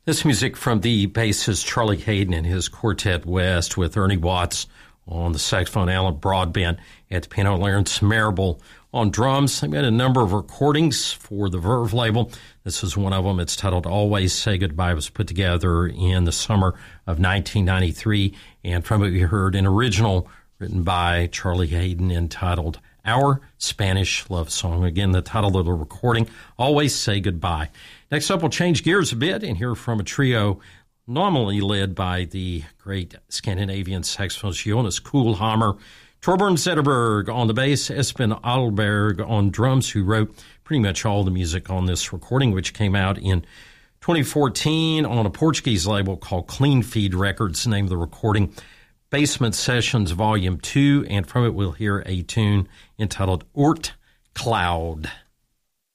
This music from the bassist Charlie Haden and his Quartet West with Ernie Watts on the saxophone, Alan Broadbent at the piano, Lawrence Marable on drums. They made a number of recordings for the Verve label. This is one of them. It's titled Always Say Goodbye. It was put together in the summer of 1993, and from it we heard an original written by Charlie Haden entitled Our Spanish Love Song. Again, the title of the recording, Always Say Goodbye. Next up, we'll change gears a bit and hear from a trio normally led by the great Scandinavian saxophonist Jonas Kuhlhammer, Torbjörn Zetterberg on the bass, Espen Adelberg on drums, who wrote pretty much all the music on this recording, which came out in 2014 on a Portuguese label called Clean Feed Records. The name of the recording, Basement Sessions Volume 2, and from it we'll hear a tune entitled Ort Cloud.